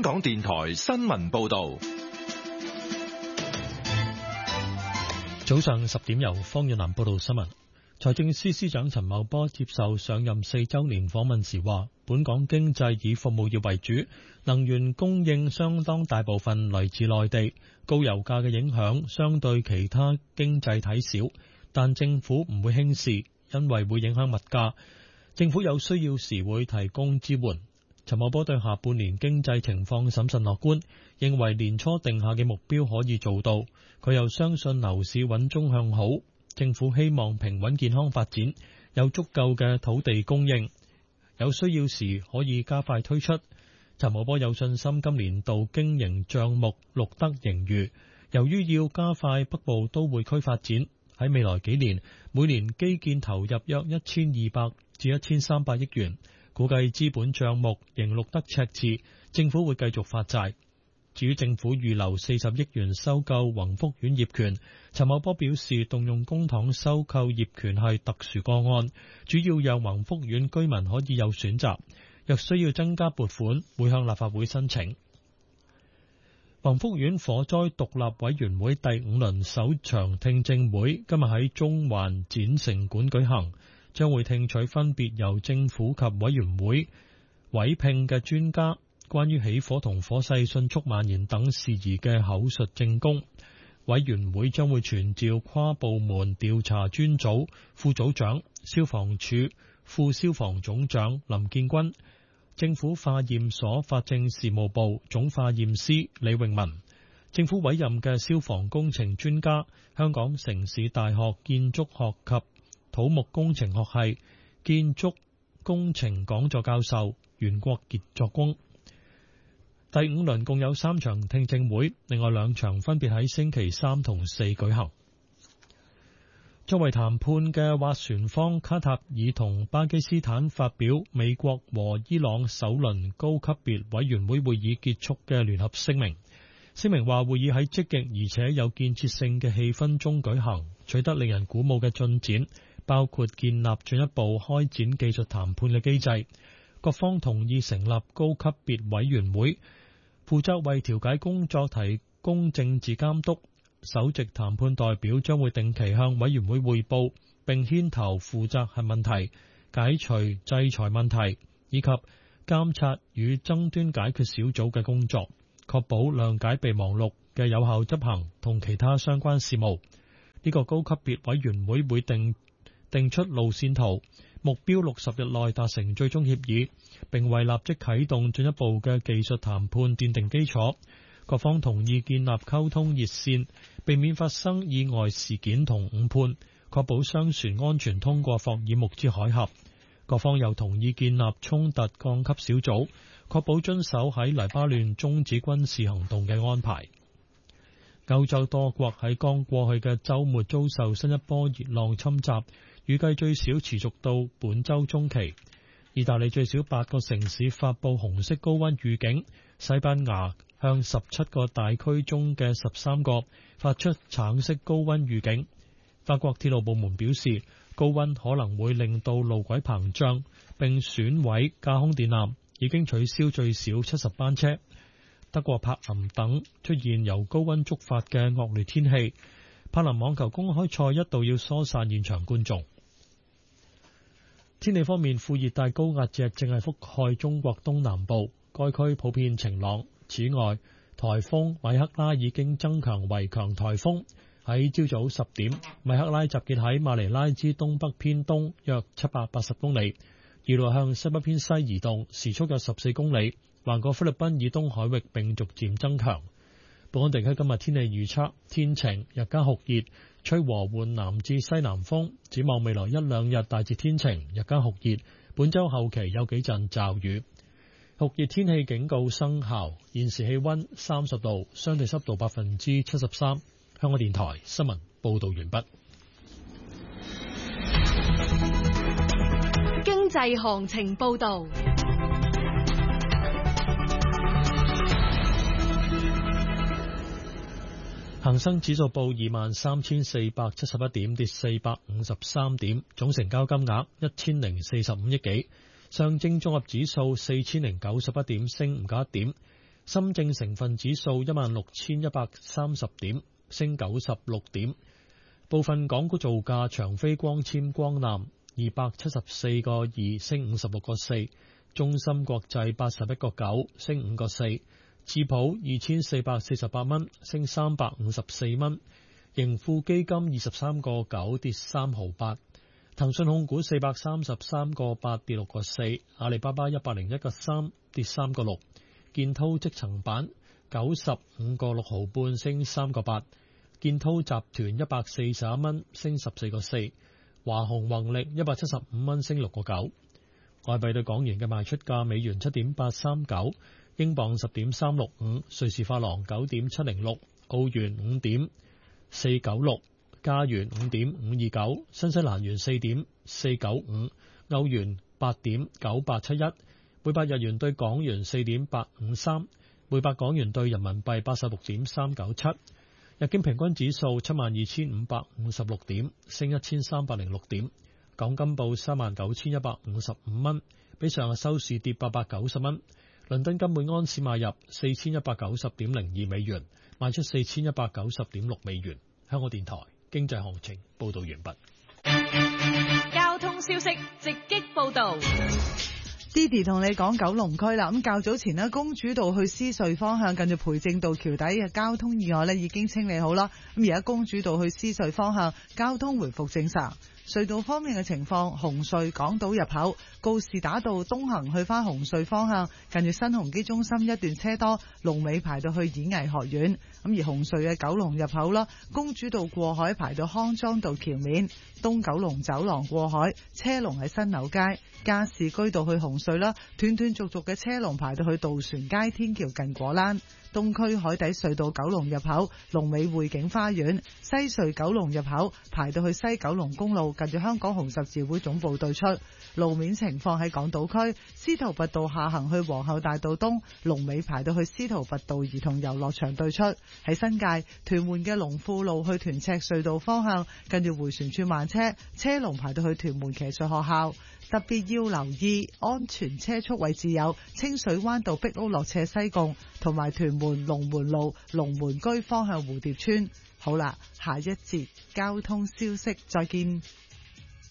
港電台新聞報道。 早上10點由方遠南報道新聞。財政司司長陳茂波接受上任4週年訪問時話，本港經濟以服務業為主，能源供應相當大部分來自內地，高油價嘅影響相對其他經濟體少，但政府唔會輕視，因為會影響物價。政府有需要時會提供支援。陳茂波對下半年經濟情況審慎樂觀，認為年初定下嘅目標可以做到。佢又相信樓市穩中向好，政府希望平穩健康發展，有足夠嘅土地供應，有需要時可以加快推出。陳茂波有信心今年度經營帳目錄得盈餘，由於要加快北部都會區發展，喺未來幾年每年基建投入約1200至1300億元，估計資本帳目仍錄得赤字，政府會繼續發債。至於政府預留40億元收購宏福苑業權，陳茂波表示動用公帑收購業權係特殊個案，主要讓宏福苑居民可以有選擇，若需要增加撥款，會向立法會申請。宏福苑火災獨立委員會第5輪首場聽證會今日喺中環展城館舉行，將會聽取分別由政府及委員會委聘嘅專家關於起火同火勢迅速蔓延等事宜嘅口述證供。委員會將會傳召跨部門調查專組副組長、消防處副消防總長林建軍、政府化驗所法政事務部總化驗師李永文、政府委任嘅消防工程專家、香港城市大學建築學及土木工程學系建築工程講座教授袁國傑作供。第5輪共有3場聽證會，另外2場分別喺星期3同4舉行。作為談判嘅斡旋方，卡塔爾同巴基斯坦發表美國和伊朗首輪高級別委員會會議結束嘅聯合聲明。聲明話會議喺積極而且有建設性嘅氣氛中舉行，取得令人鼓舞嘅進展，包括建立進一步開展技術談判嘅機制。各方同意成立高級別委員會，負責為調解工作提供政治監督。首席談判代表將會定期向委員會匯報，並牽頭負責核問題、解除制裁問題以及監察與爭端解決小組嘅工作，確保諒解備忘錄嘅有效執行同其他相關事務。呢個高級別委員會會定出路線圖，目標60日內達成最終協議，並為立即啟動進一步嘅技術談判奠定基礎。各方同意建立溝通熱線，避免發生意外事件同誤判，確保商船安全通過霍爾木茲海峽。各方又同意建立衝突降級小組，確保遵守喺黎巴嫩終止軍事行動嘅安排。歐洲多國喺剛過去嘅週末遭受新一波熱浪侵襲，預計最少持續到本週中期。意大利最少8個城市發佈紅色高溫預警，西班牙向17個大區中嘅13個發出橙色高溫預警。法國鐵路部門表示，高溫可能會令到路軌膨脹並損毀架空電纜，已經取消最少70班車。德國柏林等出現由高溫觸發嘅惡劣天氣，柏林網球公開賽一度要疏散現場觀眾。天氣方面，副熱帶高壓脊正係覆蓋中國東南部，該區普遍晴朗。此外，颱風米克拉已經增強為強颱風。喺朝早10點，米克拉集結喺馬尼拉之東北偏東約780公里，預料向西北偏西移動，時速約14公里，橫過菲律賓以東海域並逐漸增強。本港地區今日天氣預測，天晴，日間酷熱，吹和緩南至西南風。展望未來1-2日大致天晴，日間酷熱，本週後期有幾陣驟雨。酷熱天氣警告生效，現時氣溫30度，相對濕度73%。香港電台新聞報道完畢。 經濟行情報道。 恒生指數報23,471點，跌453點，總成交金額1045億幾。上證綜合指數4091點，升5.1點。 深證成分指數16,130點，升96點。部分港股造價：長飛光纖光纜274個2，升56個4；中芯國際81個9，升5個4；智普2448蚊，升354蚊；盈富基金23個9，跌3毫8；騰訊控股433個8，跌6個4；阿里巴巴101個3，跌3個6；建滔積層板95個6毫半，升3個8；建滔集團141蚊，升14個4；華虹宏力175蚊，升6個9。外幣對港元嘅賣出價：美元7.839，英鎊10.365，瑞士法郎9.706，澳元5.496，加元5.529，新西蘭元4.495，歐元8.9871，每百日元對港元4.853，每百港元對人民幣86.397。日經平均指數72,556點，升1306點。港金報39,155蚊，比上日收市跌890蚊。倫敦金每安士買入4,190.02美元，賣出4,190.6美元。香港電台經濟行情報道完畢。 交通消息直擊報道。 Didi 同你講九龍區啦，咁較早前呢，公主道去獅隧方向近住培正道橋底嘅交通意外呢已經清理好啦，咁而家公主道去獅隧方向交通回復正常。隧道方面嘅情況，紅隧港島入口告士打道東行去返紅隧方向，近住新鴻基中心一段車多，龍尾排到去演藝學院。咁而紅隧嘅九龍入口啦，公主道過海排到康莊道橋面，東九龍走廊過海車龍喺新柳街，加士居道去紅隧啦，斷斷續續嘅車龍排到去渡船街天橋近果欄。東區海底隧道九龍入口龍尾匯景花園，西隧九龍入口排到去西九龍公路近住香港紅十字會總部對出。路面情況喺港島區司徒拔道下行去皇后大道東，龍尾排到去司徒拔道兒童遊樂場對出。喺新界屯門嘅龍富路去屯赤隧道方向，近住迴旋處慢車，車龍排到去屯門騎術學校。特別要留意安全車速位置有清水灣道壁屋落斜西貢，同埋屯門龍門路龍門居方向蝴蝶村。好啦，下一節交通消息再見。